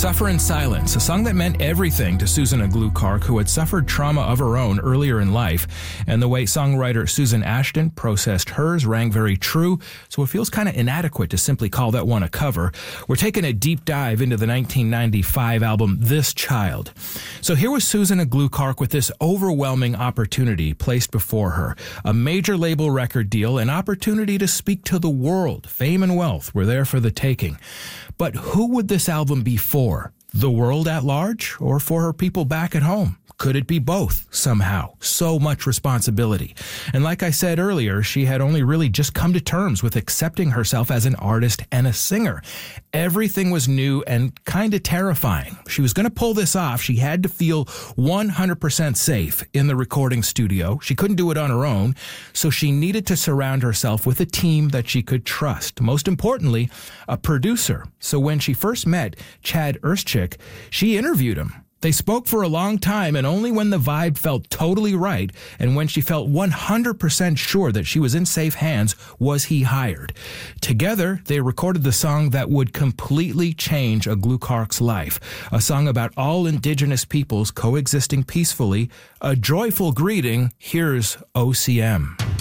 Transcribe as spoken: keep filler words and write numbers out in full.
Suffer in Silence, a song that meant everything to Susan Aglou-Clark, who had suffered trauma of her own earlier in life. And the way songwriter Susan Ashton processed hers rang very true, so it feels kind of inadequate to simply call that one a cover. We're taking a deep dive into the nineteen ninety-five album This Child. So here was Susan Aglou-Clark with this overwhelming opportunity placed before her. A major label record deal, an opportunity to speak to the world. Fame and wealth were there for the taking. But who would this album be for? The world at large, or for her people back at home? Could it be both somehow? So much responsibility. And like I said earlier, she had only really just come to terms with accepting herself as an artist and a singer. Everything was new and kind of terrifying. She was going to pull this off. She had to feel one hundred percent safe in the recording studio. She couldn't do it on her own, so she needed to surround herself with a team that she could trust. Most importantly, a producer. So when she first met Chad Erschik, she interviewed him. They spoke for a long time, and only when the vibe felt totally right and when she felt one hundred percent sure that she was in safe hands was he hired. Together, they recorded the song that would completely change Aglou-Clark's life, a song about all indigenous peoples coexisting peacefully, a joyful greeting. Here's O C M.